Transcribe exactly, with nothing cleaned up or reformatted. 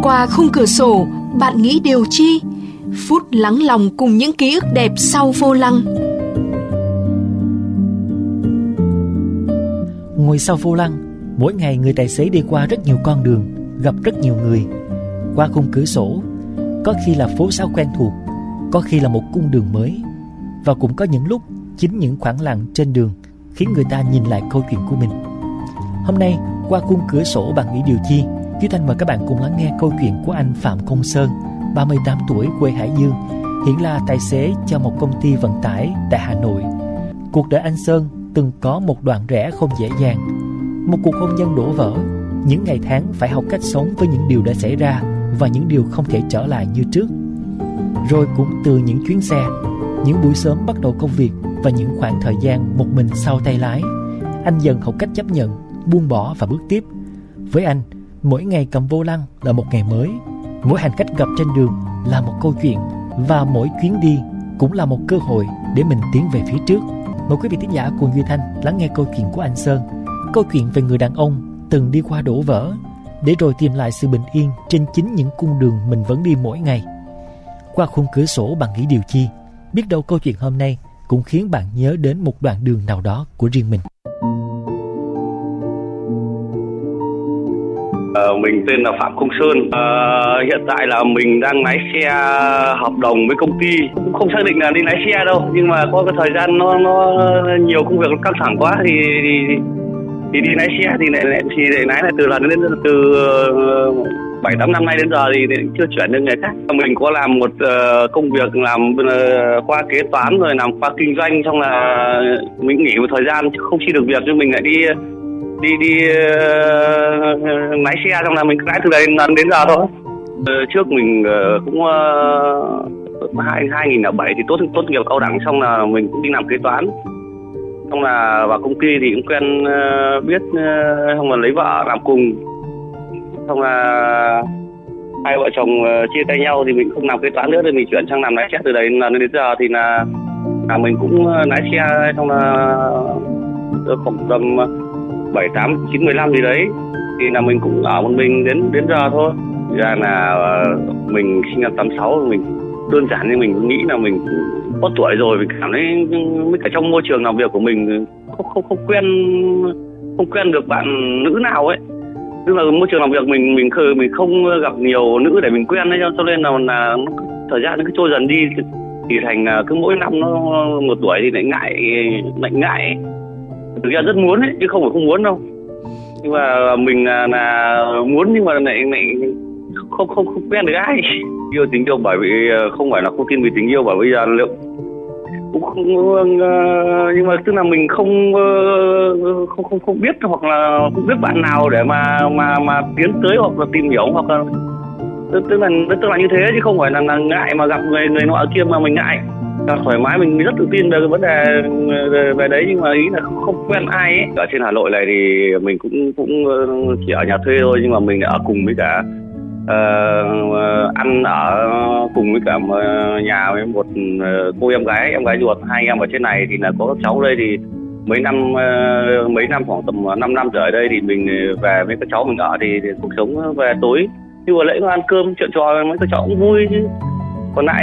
Qua khung cửa sổ, bạn nghĩ điều chi? Phút lắng lòng cùng những ký ức đẹp sau vô lăng. Ngồi sau vô lăng, mỗi ngày người tài xế đi qua rất nhiều con đường, gặp rất nhiều người. Qua khung cửa sổ, có khi là phố xá quen thuộc, có khi là một cung đường mới. Và cũng có những lúc chính những khoảng lặng trên đường khiến người ta nhìn lại câu chuyện của mình. Hôm nay, qua khung cửa sổ bạn nghĩ điều chi? Duy Thanh mời các bạn cùng lắng nghe câu chuyện của anh Phạm Công Sơn, ba mươi tám tuổi, quê Hải Dương, hiện là tài xế cho một công ty vận tải tại Hà Nội. Cuộc đời anh Sơn từng có một đoạn rẽ không dễ dàng, một cuộc hôn nhân đổ vỡ, những ngày tháng phải học cách sống với những điều đã xảy ra và những điều không thể trở lại như trước. Rồi cũng từ những chuyến xe, những buổi sớm bắt đầu công việc và những khoảng thời gian một mình sau tay lái, anh dần học cách chấp nhận, buông bỏ và bước tiếp. Với anh, mỗi ngày cầm vô lăng là một ngày mới, mỗi hành khách gặp trên đường là một câu chuyện, và mỗi chuyến đi cũng là một cơ hội để mình tiến về phía trước. Mời quý vị thính giả cùng Duy Thanh lắng nghe câu chuyện của anh Sơn, câu chuyện về người đàn ông từng đi qua đổ vỡ để rồi tìm lại sự bình yên trên chính những cung đường mình vẫn đi mỗi ngày. Qua khung cửa sổ bạn nghĩ điều chi? Biết đâu câu chuyện hôm nay cũng khiến bạn nhớ đến một đoạn đường nào đó của riêng mình. Ờ, mình tên là Phạm Công Sơn. Ờ, hiện tại là mình đang lái xe hợp đồng với công ty, cũng không xác định là đi lái xe đâu, nhưng mà có cái thời gian nó nó nhiều công việc căng thẳng quá thì thì, thì đi lái xe thì lại thì lại lái lại từ lần đến từ bảy tám năm nay đến giờ thì chưa chuyển được người khác. Mình có làm một uh, công việc làm uh, qua kế toán rồi làm qua kinh doanh, xong là mình nghỉ một thời gian không xin được việc nhưng mình lại đi đi đi uh, lái xe, xong là mình lái từ đấy đến giờ thôi. Uh, trước mình uh, cũng uh, hai hai nghìn lẻ bảy thì tốt tốt nghiệp cao đẳng, xong là mình cũng đi làm kế toán, xong là vào công ty thì cũng quen uh, biết uh, xong là lấy vợ làm cùng, xong là hai vợ chồng uh, chia tay nhau thì mình không làm kế toán nữa, thì mình chuyển sang làm lái xe từ đấy là đến giờ thì là là mình cũng uh, lái xe, xong là uh, khoảng tầm bảy tám chín mười lăm gì đấy thì là mình cũng ở một mình đến đến giờ thôi. Thực ra là uh, mình sinh năm tám sáu, mình đơn giản như mình nghĩ là mình có tuổi rồi, mình cảm thấy với cả trong môi trường làm việc của mình không không không quen không quen được bạn nữ nào ấy, tức là môi trường làm việc mình mình khờ mình không gặp nhiều nữ để mình quen ấy, cho nên là, là thời gian nó cứ trôi dần đi thì thành cứ mỗi năm nó một tuổi thì lại ngại lại ngại thực ra rất muốn ấy, chứ không phải không muốn đâu, nhưng mà mình là, là muốn nhưng mà lại lại không không không quen được ai. Yêu tình yêu bởi vì không phải là không tin vì tình yêu, bởi bây giờ liệu cũng không, nhưng mà tức là mình không không không không biết hoặc là không biết bạn nào để mà mà mà tiến tới hoặc là tìm hiểu, hoặc là tức là tức là như thế, chứ không phải là, là ngại mà gặp người người nọ kia mà mình ngại. Là thoải mái, mình rất tự tin về cái vấn đề về, về đấy, nhưng mà ý là không, không quen ai ấy. Ở trên Hà Nội này thì mình cũng cũng chỉ ở nhà thuê thôi, nhưng mà mình ở cùng với cả uh, ăn ở cùng với cả nhà với một cô em gái em gái ruột, hai anh em ở trên này thì là có các cháu đây thì mấy năm uh, mấy năm khoảng tầm năm năm trở ở đây thì mình về với các cháu mình ở thì, thì cuộc sống về tối như vừa lễ ăn cơm chuyện trò mấy các cháu cũng vui chứ. Còn lại